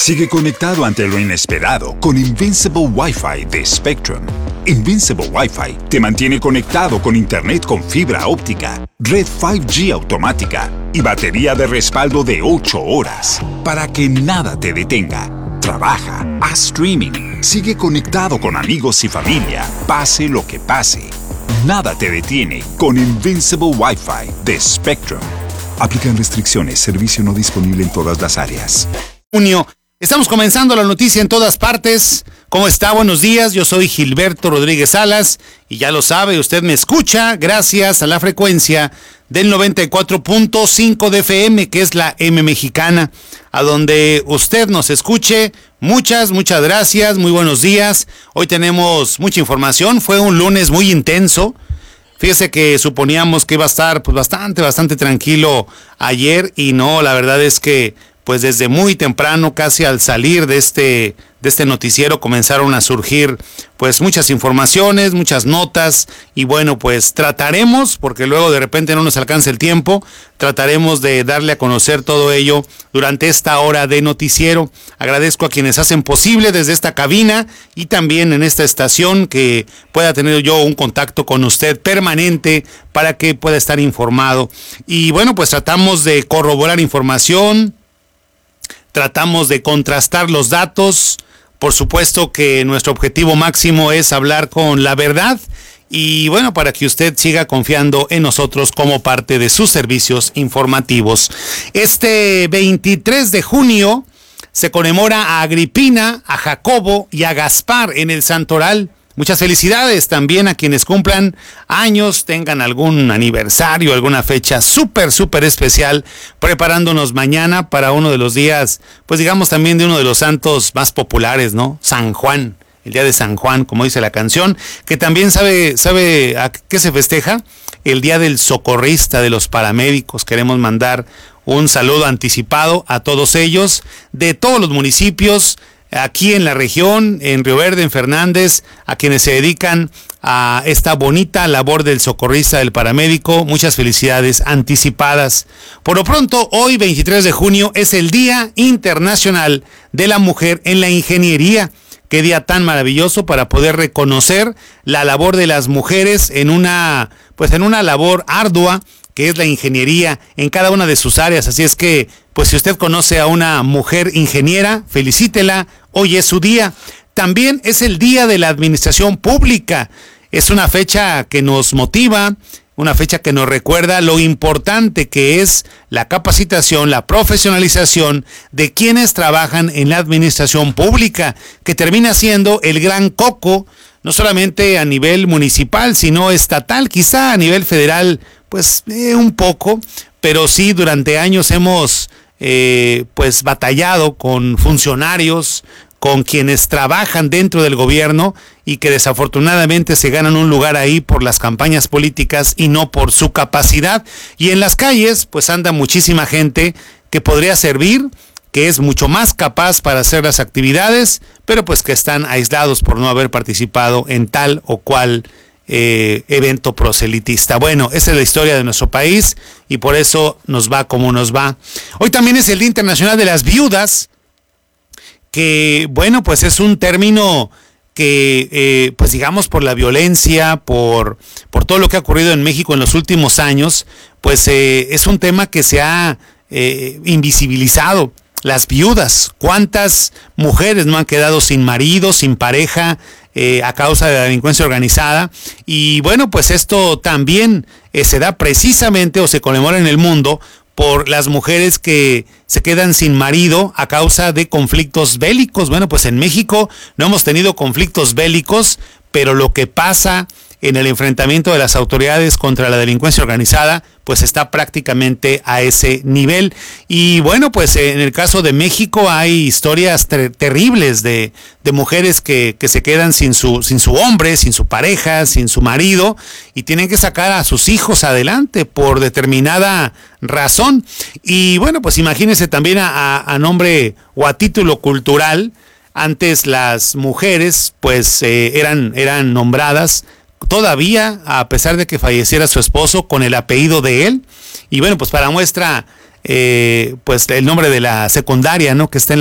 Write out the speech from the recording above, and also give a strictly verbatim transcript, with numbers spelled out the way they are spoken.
Sigue conectado ante lo inesperado con Invincible Wi-Fi de Spectrum. Invincible Wi-Fi te mantiene conectado con internet con fibra óptica, red cinco G automática y batería de respaldo de ocho horas para que nada te detenga. Trabaja, haz streaming, sigue conectado con amigos y familia, pase lo que pase. Nada te detiene con Invincible Wi-Fi de Spectrum. Aplican restricciones, servicio no disponible en todas las áreas. Junio. Estamos comenzando la noticia en todas partes. ¿Cómo está? Buenos días. Yo soy Gilberto Rodríguez Salas y ya lo sabe, usted me escucha gracias a la frecuencia del noventa y cuatro punto cinco de F M, que es la M mexicana, a donde usted nos escuche. Muchas, muchas gracias. Muy buenos días. Hoy tenemos mucha información. Fue un lunes muy intenso. Fíjese que suponíamos que iba a estar pues bastante, bastante tranquilo ayer y no, la verdad es que pues desde muy temprano, casi al salir de este, de este noticiero, comenzaron a surgir pues muchas informaciones, muchas notas, y bueno, pues trataremos, porque luego de repente no nos alcanza el tiempo, trataremos de darle a conocer todo ello durante esta hora de noticiero. Agradezco a quienes hacen posible desde esta cabina y también en esta estación que pueda tener yo un contacto con usted permanente para que pueda estar informado. Y bueno, pues tratamos de corroborar información, tratamos de contrastar los datos. Por supuesto que nuestro objetivo máximo es hablar con la verdad y bueno, para que usted siga confiando en nosotros como parte de sus servicios informativos. Este veintitrés de junio se conmemora a Agripina, a Jacobo y a Gaspar en el Santoral. Muchas felicidades también a quienes cumplan años, tengan algún aniversario, alguna fecha súper, súper especial, preparándonos mañana para uno de los días, pues digamos también de uno de los santos más populares, ¿no? San Juan, el día de San Juan, como dice la canción, que también sabe, sabe a qué se festeja, el día del socorrista, de los paramédicos. Queremos mandar un saludo anticipado a todos ellos, de todos los municipios, aquí en la región, en Río Verde, en Fernández, a quienes se dedican a esta bonita labor del socorrista, del paramédico. Muchas felicidades anticipadas. Por lo pronto, hoy veintitrés de junio es el Día Internacional de la Mujer en la Ingeniería. Qué día tan maravilloso para poder reconocer la labor de las mujeres en una, pues en una labor ardua, que es la ingeniería en cada una de sus áreas. Así es que, pues si usted conoce a una mujer ingeniera, felicítela, hoy es su día. También es el Día de la Administración Pública. Es una fecha que nos motiva, una fecha que nos recuerda lo importante que es la capacitación, la profesionalización de quienes trabajan en la administración pública, que termina siendo el gran coco, no solamente a nivel municipal, sino estatal, quizá a nivel federal, pues eh, un poco, pero sí durante años hemos eh, pues batallado con funcionarios, con quienes trabajan dentro del gobierno y que desafortunadamente se ganan un lugar ahí por las campañas políticas y no por su capacidad. Y en las calles pues anda muchísima gente que podría servir, que es mucho más capaz para hacer las actividades, pero pues que están aislados por no haber participado en tal o cual Eh, evento proselitista. Bueno, esa es la historia de nuestro país y por eso nos va como nos va. Hoy también es el Día Internacional de las Viudas, que bueno, pues es un término que, eh, pues digamos, por la violencia, por, por todo lo que ha ocurrido en México en los últimos años, pues eh, es un tema que se ha eh, invisibilizado. Las viudas, ¿cuántas mujeres no han quedado sin marido, sin pareja, eh, a causa de la delincuencia organizada? Y bueno, pues esto también eh, se da precisamente o se conmemora en el mundo por las mujeres que se quedan sin marido a causa de conflictos bélicos. Bueno, pues en México no hemos tenido conflictos bélicos, pero lo que pasa en el enfrentamiento de las autoridades contra la delincuencia organizada, pues está prácticamente a ese nivel. Y bueno, pues en el caso de México hay historias ter- terribles de, de mujeres que, que se quedan sin su, sin su hombre, sin su pareja, sin su marido, y tienen que sacar a sus hijos adelante por determinada razón. Y bueno, pues imagínense también a, a, a nombre o a título cultural, antes las mujeres pues eh, eran, eran nombradas todavía, a pesar de que falleciera su esposo, con el apellido de él. Y bueno, pues para muestra, eh, pues el nombre de la secundaria, ¿no?, que está en